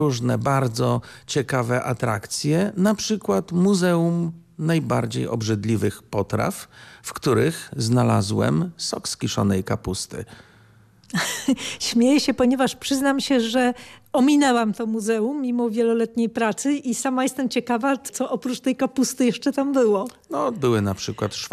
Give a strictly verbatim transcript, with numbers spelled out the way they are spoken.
różne bardzo ciekawe atrakcje, na przykład Muzeum Najbardziej Obrzydliwych Potraw, w których znalazłem sok z kiszonej kapusty. Śmieję się, ponieważ przyznam się, że ominęłam to muzeum mimo wieloletniej pracy i sama jestem ciekawa, co oprócz tej kapusty jeszcze tam było. No, były na przykład